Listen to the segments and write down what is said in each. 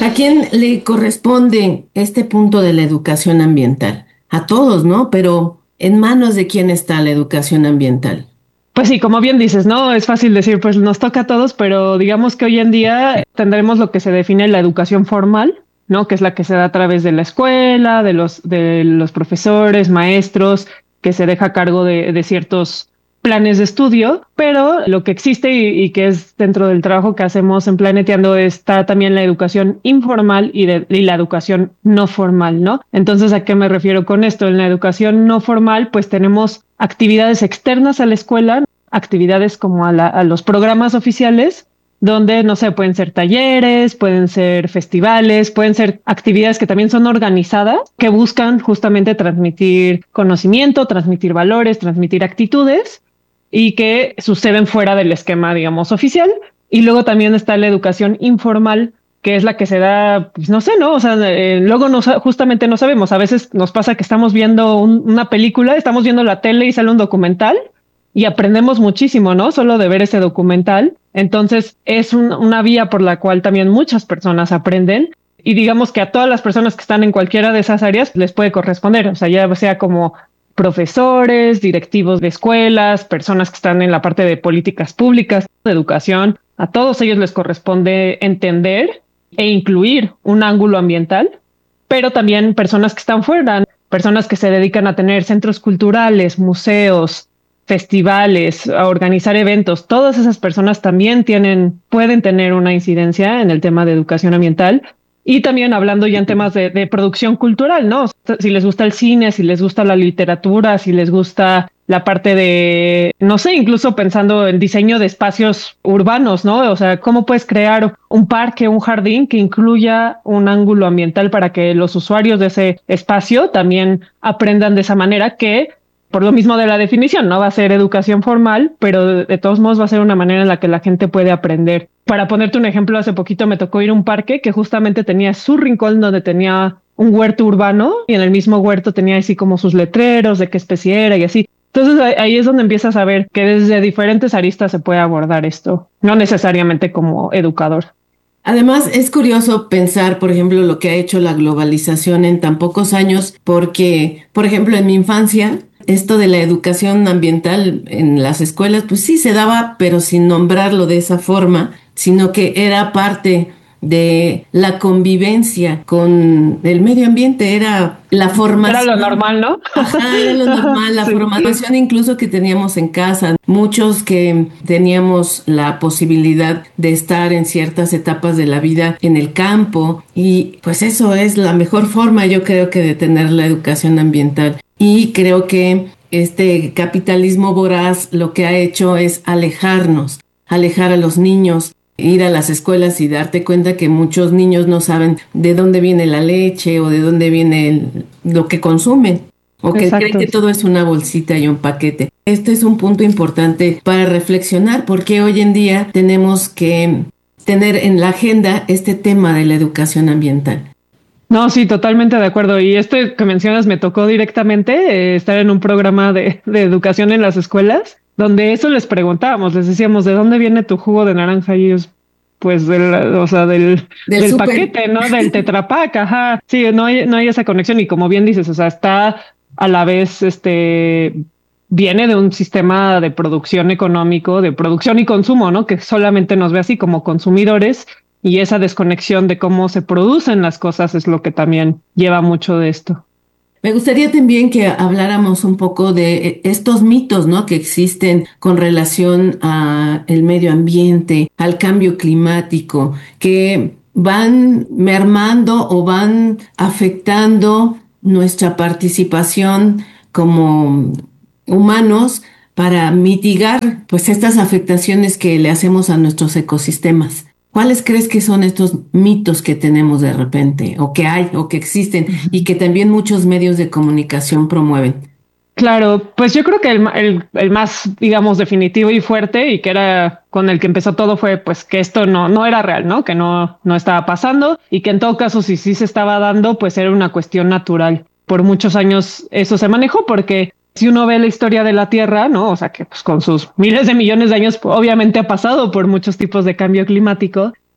¿A quién le corresponde este punto de la educación ambiental? A todos, ¿no? Pero ¿en manos de quién está la educación ambiental? Pues sí, como bien dices, ¿no? Es fácil decir, pues nos toca a todos, pero digamos que hoy en día tendremos lo que se define la educación formal, ¿no? Que es la que se da a través de la escuela, de los profesores, maestros, que se deja a cargo de ciertos planes de estudio, pero lo que existe y que es dentro del trabajo que hacemos en Planeteando está también la educación informal y la educación no formal, ¿no? Entonces, ¿a qué me refiero con esto? En la educación no formal, pues tenemos actividades externas a la escuela, actividades como a los programas oficiales, donde, no sé, pueden ser talleres, pueden ser festivales, pueden ser actividades que también son organizadas, que buscan justamente transmitir conocimiento, transmitir valores, transmitir actitudes y que suceden fuera del esquema, digamos, oficial. Y luego también está la educación informal, que es la que se da, pues no sé, ¿no? O sea, luego justamente no sabemos. A veces nos pasa que estamos viendo una película, estamos viendo la tele y sale un documental y aprendemos muchísimo, ¿no? Solo de ver ese documental. Entonces es una vía por la cual también muchas personas aprenden. Y digamos que a todas las personas que están en cualquiera de esas áreas les puede corresponder, o sea, ya sea como profesores, directivos de escuelas, personas que están en la parte de políticas públicas, de educación, a todos ellos les corresponde entender e incluir un ángulo ambiental, pero también personas que están fuera, personas que se dedican a tener centros culturales, museos, festivales, a organizar eventos, todas esas personas también pueden tener una incidencia en el tema de educación ambiental. Y también hablando ya en temas de producción cultural, ¿no? Si les gusta el cine, si les gusta la literatura, si les gusta la parte de, no sé, incluso pensando en diseño de espacios urbanos, ¿no? O sea, ¿cómo puedes crear un parque, un jardín que incluya un ángulo ambiental para que los usuarios de ese espacio también aprendan de esa manera que por lo mismo de la definición, no va a ser educación formal, pero de todos modos va a ser una manera en la que la gente puede aprender. Para ponerte un ejemplo, hace poquito me tocó ir a un parque que justamente tenía su rincón donde tenía un huerto urbano y en el mismo huerto tenía así como sus letreros de qué especie era y así. Entonces ahí es donde empiezas a ver que desde diferentes aristas se puede abordar esto, no necesariamente como educador. Además, es curioso pensar, por ejemplo, lo que ha hecho la globalización en tan pocos años, porque, por ejemplo, en mi infancia, esto de la educación ambiental en las escuelas, pues sí se daba, pero sin nombrarlo de esa forma, sino que era parte de la convivencia con el medio ambiente, era la Era lo formación. normal, ¿no? Ajá, era lo normal, la Sí. formación incluso que teníamos en casa. Muchos que teníamos la posibilidad de estar en ciertas etapas de la vida en el campo y pues eso es la mejor forma yo creo que de tener la educación ambiental. Y creo que este capitalismo voraz lo que ha hecho es alejarnos, alejar a los niños, ir a las escuelas y darte cuenta que muchos niños no saben de dónde viene la leche o de dónde viene lo que consumen o que creen Exacto. que todo es una bolsita y un paquete. Este es un punto importante para reflexionar porque hoy en día tenemos que tener en la agenda este tema de la educación ambiental. No, sí, totalmente de acuerdo. Y esto que mencionas me tocó directamente estar en un programa de educación en las escuelas, donde eso les preguntábamos, les decíamos, ¿de dónde viene tu jugo de naranja? Y ellos, pues, o sea, Del del súper. paquete, ¿no? Del Tetra Pak, ajá. Sí, no hay esa conexión. Y como bien dices, o sea, está a la vez, viene de un sistema de producción económico, de producción y consumo, ¿no? Que solamente nos ve así como consumidores y esa desconexión de cómo se producen las cosas es lo que también lleva mucho de esto. Me gustaría también que habláramos un poco de estos mitos, ¿no? Que existen con relación a el medio ambiente, al cambio climático, que van mermando o van afectando nuestra participación como humanos para mitigar, pues, estas afectaciones que le hacemos a nuestros ecosistemas. ¿Cuáles crees que son estos mitos que tenemos de repente, o que hay, o que existen, y que también muchos medios de comunicación promueven? Claro, pues yo creo que el más, digamos, definitivo y fuerte y que era con el que empezó todo fue pues que esto no era real, ¿no? Que no estaba pasando y que en todo caso si sí se estaba dando, pues era una cuestión natural. Por muchos años eso se manejó porque si uno ve la historia de la Tierra, ¿no? O sea que pues con sus miles de millones de años obviamente ha pasado por muchos tipos de cambio climático,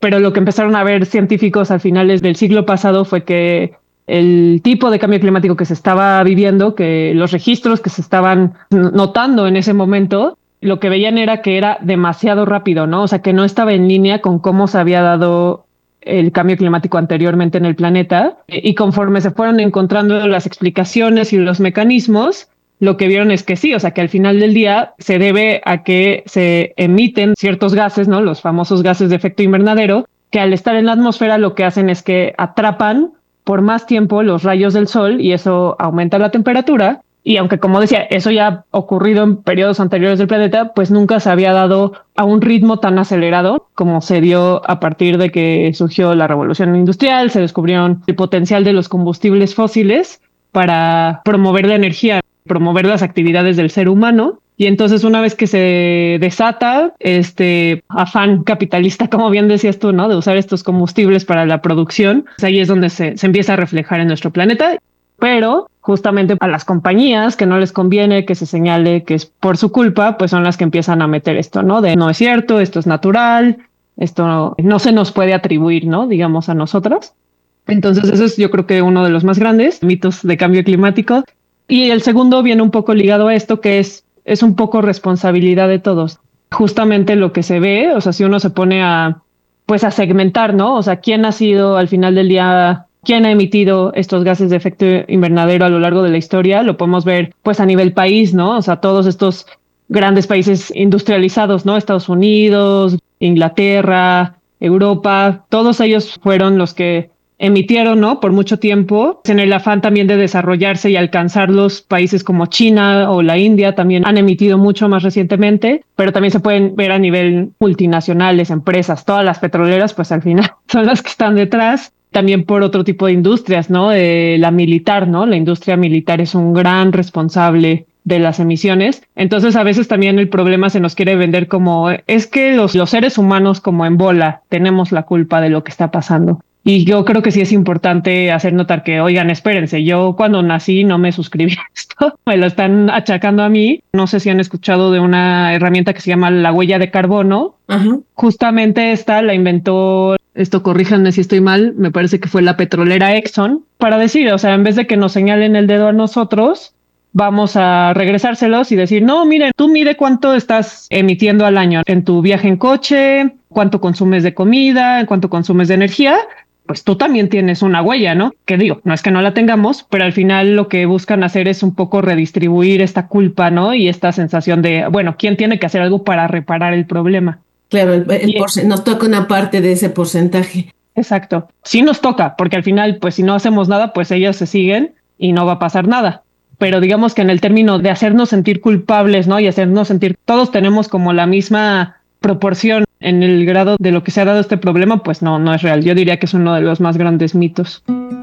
pero lo que empezaron a ver científicos a finales del siglo pasado fue que el tipo de cambio climático que se estaba viviendo, que los registros que se estaban notando en ese momento, lo que veían era que era demasiado rápido, ¿no? O sea, que no estaba en línea con cómo se había dado el cambio climático anteriormente en el planeta. Y conforme se fueron encontrando las explicaciones y los mecanismos, lo que vieron es que sí, o sea, que al final del día se debe a que se emiten ciertos gases, ¿no? Los famosos gases de efecto invernadero, que al estar en la atmósfera lo que hacen es que atrapan por más tiempo los rayos del sol y eso aumenta la temperatura. Y aunque, como decía, eso ya ha ocurrido en periodos anteriores del planeta, pues nunca se había dado a un ritmo tan acelerado como se dio a partir de que surgió la revolución industrial, se descubrieron el potencial de los combustibles fósiles para promover la energía, promover las actividades del ser humano. Y entonces una vez que se desata este afán capitalista, como bien decías tú, ¿no? De usar estos combustibles para la producción, pues ahí es donde se empieza a reflejar en nuestro planeta. Pero justamente a las compañías que no les conviene que se señale que es por su culpa, pues son las que empiezan a meter esto, ¿no? De no es cierto, esto es natural, esto no se nos puede atribuir, ¿no? Digamos a nosotras. Entonces eso es yo creo que uno de los más grandes mitos de cambio climático. Y el segundo viene un poco ligado a esto, que es un poco responsabilidad de todos. Justamente lo que se ve, o sea, si uno se pone pues a segmentar, ¿no? O sea, ¿quién ha sido al final del día, quién ha emitido estos gases de efecto invernadero a lo largo de la historia? Lo podemos ver, pues, a nivel país, ¿no? O sea, todos estos grandes países industrializados, ¿no? Estados Unidos, Inglaterra, Europa, todos ellos fueron los que emitieron, ¿no? Por mucho tiempo, en el afán también de desarrollarse y alcanzar los países como China o la India, también han emitido mucho más recientemente, pero también se pueden ver a nivel multinacionales, empresas, todas las petroleras, pues al final son las que están detrás. También por otro tipo de industrias, ¿no? La militar, ¿no? La industria militar es un gran responsable de las emisiones. Entonces, a veces también el problema se nos quiere vender como es que los seres humanos como en bola tenemos la culpa de lo que está pasando. Y yo creo que sí es importante hacer notar que, oigan, espérense, yo cuando nací no me suscribí a esto, me lo están achacando a mí. No sé si han escuchado de una herramienta que se llama la huella de carbono. Ajá. Justamente esta la inventó, esto corríjanme si estoy mal, me parece que fue la petrolera Exxon, para decir, o sea, en vez de que nos señalen el dedo a nosotros, vamos a regresárselos y decir, no, miren, tú mide cuánto estás emitiendo al año en tu viaje en coche, cuánto consumes de comida, cuánto consumes de energía, pues tú también tienes una huella, ¿no? Que digo, no es que no la tengamos, pero al final lo que buscan hacer es un poco redistribuir esta culpa, ¿no? Y esta sensación de, bueno, ¿quién tiene que hacer algo para reparar el problema? Claro, Y, nos toca una parte de ese porcentaje. exacto. Sí nos toca, porque al final, pues si no hacemos nada, pues ellos se siguen y no va a pasar nada. Pero digamos que en el término de hacernos sentir culpables, ¿no? Y hacernos sentir, todos tenemos como la misma proporción en el grado de lo que se ha dado este problema, pues no es real. Yo diría que es uno de los más grandes mitos.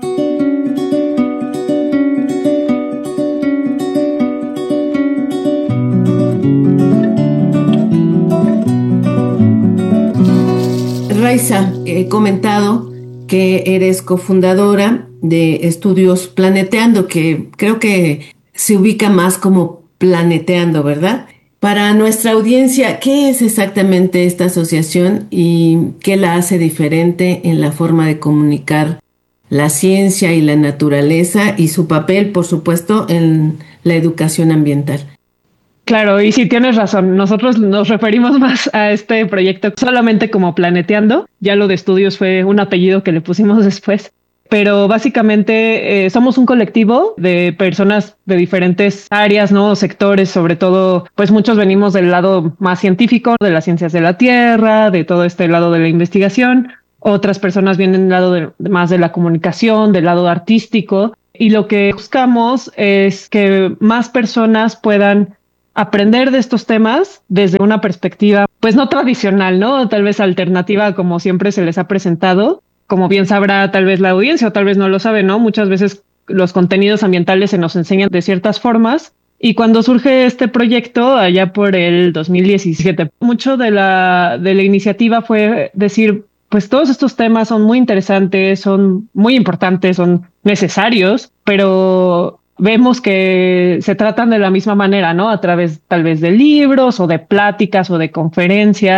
Raiza, he comentado que eres cofundadora de Estudios Planeteando, que creo que se ubica más como Planeteando, ¿verdad? Para nuestra audiencia, ¿qué es exactamente esta asociación y qué la hace diferente en la forma de comunicar la ciencia y la naturaleza y su papel, por supuesto, en la educación ambiental? Claro, y sí tienes razón. Nosotros nos referimos más a este proyecto solamente como Planeteando. Ya lo de estudios fue un apellido que le pusimos después. Pero básicamente somos un colectivo de personas de diferentes áreas, ¿no? Sectores, sobre todo, pues muchos venimos del lado más científico, de las ciencias de la Tierra, de todo este lado de la investigación. Otras personas vienen del lado más de la comunicación, del lado artístico. Y lo que buscamos es que más personas puedan aprender de estos temas desde una perspectiva, pues no tradicional, ¿no? Tal vez alternativa como siempre se les ha presentado. Como bien sabrá tal vez la audiencia o tal vez no lo sabe, ¿no? Muchas veces los contenidos ambientales se nos enseñan de ciertas formas y cuando surge este proyecto allá por el 2017, mucho de la iniciativa fue decir, pues todos estos temas son muy interesantes, son muy importantes, son necesarios, pero vemos que se tratan de la misma manera, ¿no? A través tal vez de libros o de pláticas o de conferencias.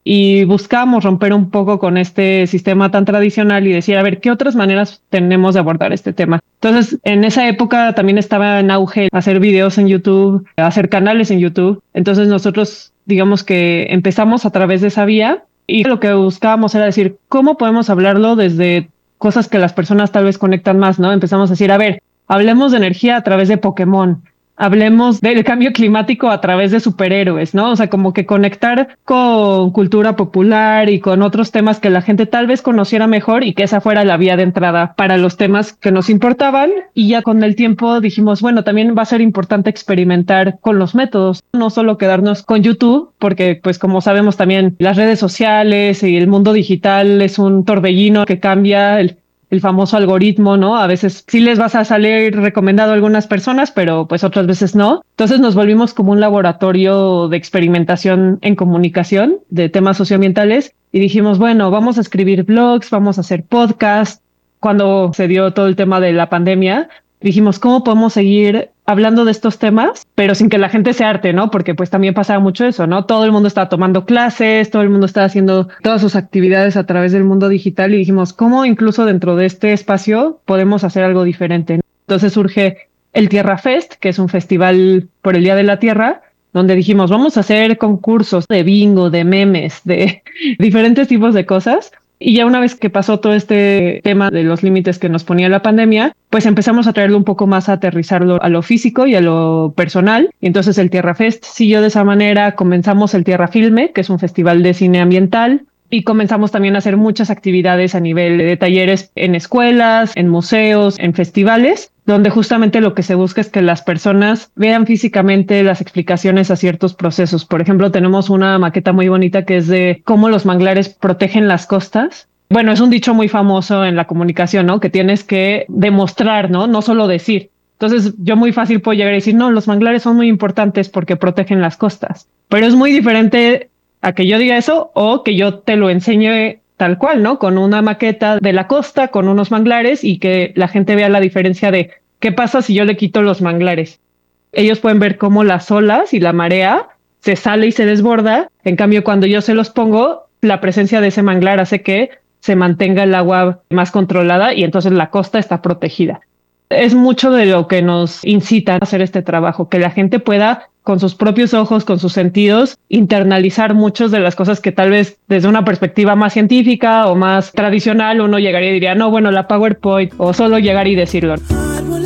y buscábamos romper un poco con este sistema tan tradicional y decir, a ver, ¿qué otras maneras tenemos de abordar este tema? Entonces, en esa época también estaba en auge hacer videos en YouTube, hacer canales en YouTube. Entonces, nosotros, digamos que empezamos a través de esa vía y lo que buscábamos era decir, ¿cómo podemos hablarlo desde cosas que las personas tal vez conectan más, ¿no? Empezamos a decir, a ver, hablemos de energía a través de Pokémon. Hablemos del cambio climático a través de superhéroes, ¿no? O sea, como que conectar con cultura popular y con otros temas que la gente tal vez conociera mejor y que esa fuera la vía de entrada para los temas que nos importaban. Y ya con el tiempo dijimos, bueno, también va a ser importante experimentar con los métodos, no solo quedarnos con YouTube, porque pues como sabemos también las redes sociales y el mundo digital es un torbellino que cambia el famoso algoritmo, ¿no? A veces sí les vas a salir recomendado a algunas personas, pero pues otras veces no. Entonces nos volvimos como un laboratorio de experimentación en comunicación de temas socioambientales y dijimos, bueno, vamos a escribir blogs, vamos a hacer podcasts. Cuando se dio todo el tema de la pandemia, dijimos, ¿cómo podemos seguir hablando de estos temas, pero sin que la gente se harte, ¿no? Porque pues también pasaba mucho eso, ¿no? Todo el mundo estaba tomando clases, todo el mundo estaba haciendo todas sus actividades a través del mundo digital y dijimos, ¿cómo incluso dentro de este espacio podemos hacer algo diferente? Entonces surge el Tierra Fest, que es un festival por el Día de la Tierra, donde dijimos, vamos a hacer concursos de bingo, de memes, de diferentes tipos de cosas. Y ya una vez que pasó todo este tema de los límites que nos ponía la pandemia, pues empezamos a traerlo un poco más a aterrizarlo a lo físico y a lo personal. Y entonces el Tierra Fest siguió de esa manera. Comenzamos el Tierra Filme, que es un festival de cine ambiental. Y comenzamos también a hacer muchas actividades a nivel de talleres en escuelas, en museos, en festivales, donde justamente lo que se busca es que las personas vean físicamente las explicaciones a ciertos procesos. Por ejemplo, tenemos una maqueta muy bonita que es de cómo los manglares protegen las costas. Bueno, es un dicho muy famoso en la comunicación, ¿no? Que tienes que demostrar, ¿no? No solo decir. Entonces, yo muy fácil puedo llegar y decir, no, los manglares son muy importantes porque protegen las costas. Pero es muy diferente a que yo diga eso o que yo te lo enseñe tal cual, ¿no? Con una maqueta de la costa, con unos manglares y que la gente vea la diferencia de qué pasa si yo le quito los manglares. Ellos pueden ver cómo las olas y la marea se sale y se desborda. En cambio, cuando yo se los pongo, la presencia de ese manglar hace que se mantenga el agua más controlada y entonces la costa está protegida. Es mucho de lo que nos incita a hacer este trabajo, que la gente pueda con sus propios ojos, con sus sentidos, internalizar muchas de las cosas que tal vez desde una perspectiva más científica o más tradicional uno llegaría y diría, no, bueno, la PowerPoint o solo llegar y decirlo.